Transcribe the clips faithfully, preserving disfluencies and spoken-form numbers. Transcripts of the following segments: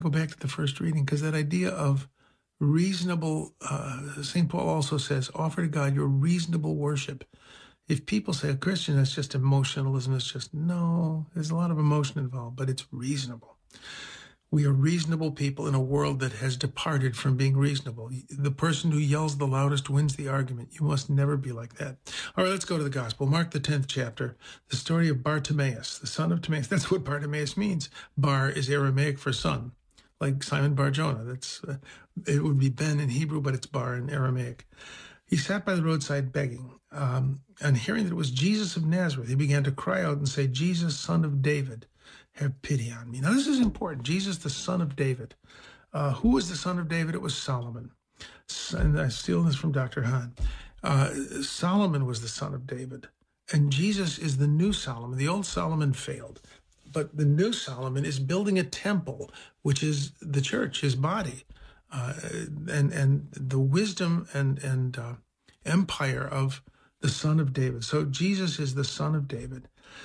Go back to the first reading, because that idea of reasonable, uh, Saint Paul also says, offer to God your reasonable worship. If people say a Christian, that's just emotionalism, it's just, no, there's a lot of emotion involved, but it's reasonable. We are reasonable people in a world that has departed from being reasonable. The person who yells the loudest wins the argument. You must never be like that. All right, let's go to the gospel. Mark the tenth chapter, the story of Bartimaeus, the son of Timaeus. That's what Bartimaeus means. Bar is Aramaic for son, like Simon Bar-Jonah. That's uh, it would be Ben in Hebrew, but it's Bar in Aramaic. He sat by the roadside begging, um, and hearing that it was Jesus of Nazareth, he began to cry out and say, Jesus, son of David, have pity on me. Now, this is important. Jesus, the son of David. Uh, who was the son of David? It was Solomon. And I steal this from Doctor Hahn. Uh, Solomon was the son of David, and Jesus is the new Solomon. The old Solomon failed, but the new Solomon is building a temple, which is the church, his body, uh, and and the wisdom and and uh, empire of the son of David. So Jesus is the son of David.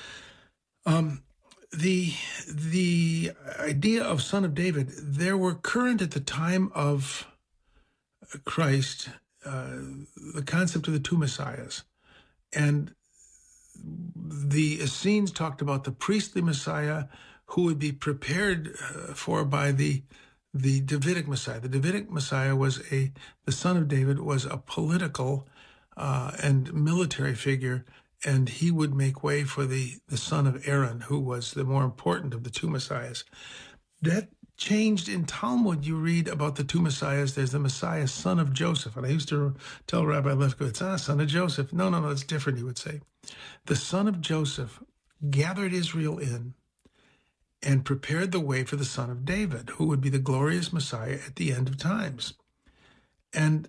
Um, the the idea of son of David, there were current at the time of Christ uh, the concept of the two messiahs, and the Essenes talked about the priestly Messiah who would be prepared uh, for by the the Davidic Messiah. The Davidic Messiah was a the son of David was a political uh, and military figure, and he would make way for the the son of Aaron, who was the more important of the two messiahs. That changed in Talmud. You read about the two messiahs. There's the Messiah, son of Joseph, and I used to tell Rabbi Lefkowitz, ah, son of Joseph. No, no, no, it's different. He would say, the son of Joseph gathered Israel in and prepared the way for the son of David, who would be the glorious Messiah at the end of times. And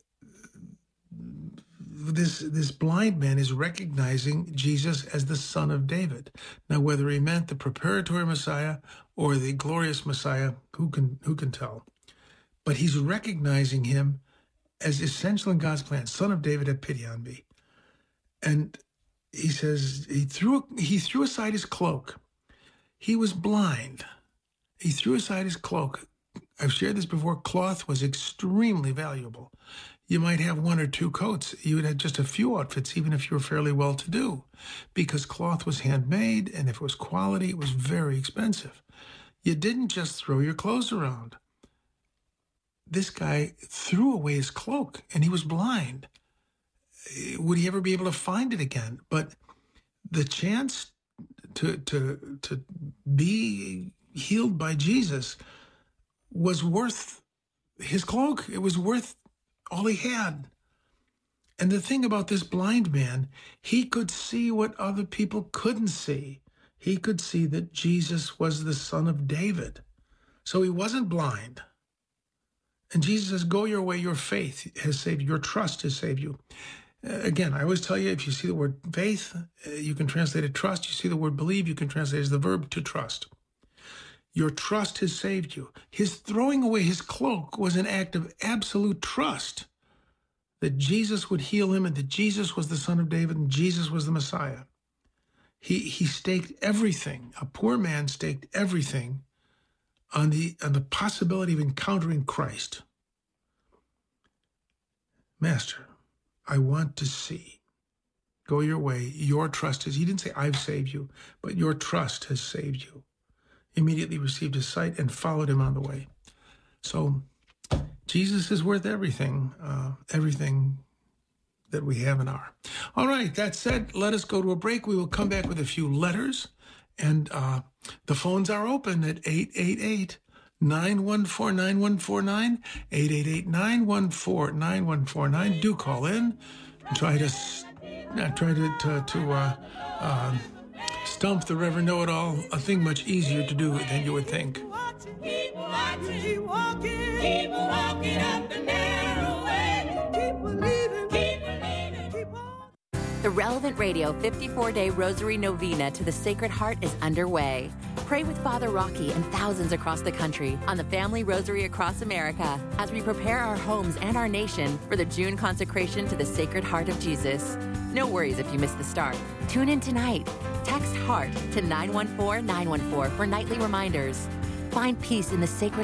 this this blind man is recognizing Jesus as the son of David. Now, whether he meant the preparatory Messiah or the glorious Messiah, who can who can tell? But he's recognizing him as essential in God's plan. Son of David, have pity on me. And he says he threw he threw aside his cloak. He was blind. He threw aside his cloak. I've shared this before. Cloth was extremely valuable. You might have one or two coats. You would have just a few outfits, even if you were fairly well-to-do, because cloth was handmade, and if it was quality, it was very expensive. You didn't just throw your clothes around. This guy threw away his cloak, and he was blind. Would he ever be able to find it again? But the chance to to to be healed by Jesus was worth his cloak. It was worth all he had. And the thing about this blind man, he could see what other people couldn't see. He could see that Jesus was the son of David. So he wasn't blind. And Jesus says, go your way, your faith has saved you, your trust has saved you. Uh, again, I always tell you, if you see the word faith, uh, you can translate it trust. You see the word believe, you can translate it as the verb to trust. Your trust has saved you. His throwing away his cloak was an act of absolute trust that Jesus would heal him and that Jesus was the son of David and Jesus was the Messiah. He he staked everything. A poor man staked everything on the on the possibility of encountering Christ. Master, I want to see. Go your way. Your trust is, he didn't say, I've saved you, but your trust has saved you. Immediately received his sight and followed him on the way. So Jesus is worth everything, uh, everything that we have and are. All right, that said, let us go to a break. We will come back with a few letters, and uh, the phones are open at eight eight eight, nine one four, nine one four nine, eight eight eight, nine one four, nine one four nine. Do call in and try to, uh, try to, to, to uh, uh, stump the Reverend Know-It-All, a thing much easier to do than you would think. Keep watching, keep walking, keep walking up the narrow way. Keep believing, keep believing, keep walking. The Relevant Radio fifty-four day Rosary Novena to the Sacred Heart is underway. Pray with Father Rocky and thousands across the country on the Family Rosary across America as we prepare our homes and our nation for the June consecration to the Sacred Heart of Jesus. No worries if you missed the start. Tune in tonight. Text HEART to nine one four nine one four for nightly reminders. Find peace in the Sacred